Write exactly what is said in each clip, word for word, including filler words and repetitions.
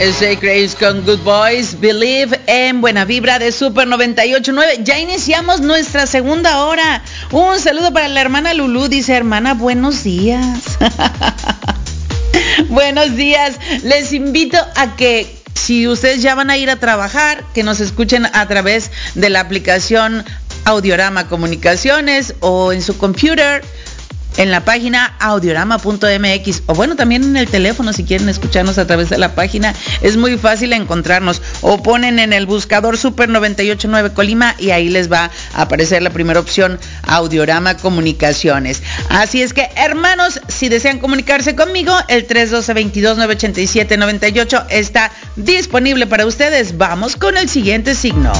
Say Grace con Good Boys, Believe en Buena Vibra de Super noventa y ocho punto nueve. Ya iniciamos nuestra segunda hora. Un saludo para la hermana Lulú. Dice, hermana, buenos días. Buenos días. Les invito a que, si ustedes ya van a ir a trabajar, que nos escuchen a través de la aplicación Audiorama Comunicaciones o en su computer, en la página audiorama punto m x, o bueno, también en el teléfono si quieren escucharnos a través de la página. Es muy fácil encontrarnos, o ponen en el buscador Super noventa y ocho punto nueve Colima y ahí les va a aparecer la primera opción, Audiorama Comunicaciones. Así es que, hermanos, si desean comunicarse conmigo, el tres uno dos, veintidós, nueve ochenta y siete, noventa y ocho está disponible para ustedes. Vamos con el siguiente signo.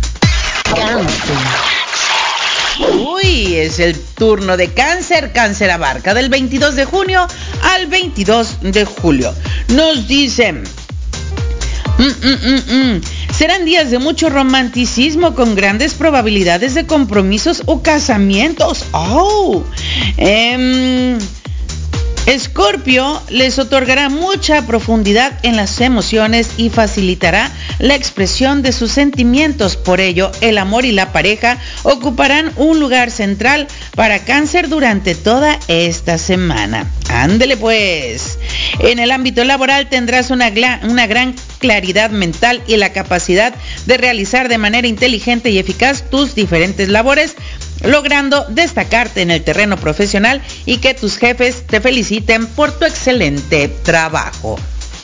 Uy, es el turno de Cáncer. Cáncer abarca del veintidós de junio al veintidós de julio. Nos dicen, mm, mm, mm, mm. serán días de mucho romanticismo con grandes probabilidades de compromisos o casamientos. Oh, eh, Escorpio les otorgará mucha profundidad en las emociones y facilitará la expresión de sus sentimientos. Por ello, el amor y la pareja ocuparán un lugar central para Cáncer durante toda esta semana. Ándele pues. En el ámbito laboral tendrás una, gla- una gran claridad mental y la capacidad de realizar de manera inteligente y eficaz tus diferentes labores, logrando destacarte en el terreno profesional y que tus jefes te feliciten por tu excelente trabajo.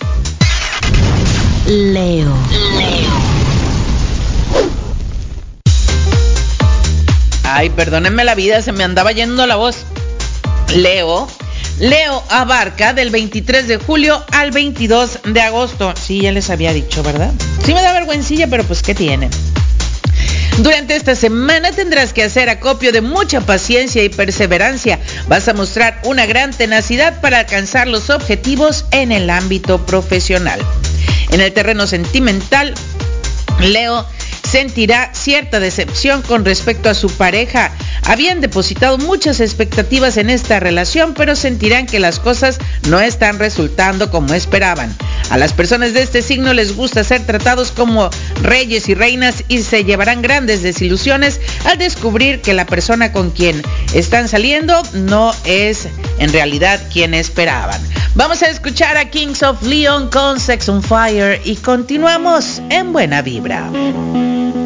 Leo. Leo. Ay, perdónenme la vida, se me andaba yendo la voz. Leo. Leo abarca del veintitrés de julio al veintidós de agosto. Sí, ya les había dicho, ¿verdad? Sí me da vergüencilla, pero pues, ¿qué tiene? Durante esta semana tendrás que hacer acopio de mucha paciencia y perseverancia. Vas a mostrar una gran tenacidad para alcanzar los objetivos en el ámbito profesional. En el terreno sentimental, Leo sentirá cierta decepción con respecto a su pareja. Habían depositado muchas expectativas en esta relación, pero sentirán que las cosas no están resultando como esperaban. A las personas de este signo les gusta ser tratados como reyes y reinas y se llevarán grandes desilusiones al descubrir que la persona con quien están saliendo no es en realidad quien esperaban. Vamos a escuchar a Kings of Leon con Sex on Fire y continuamos en Buena Vibra.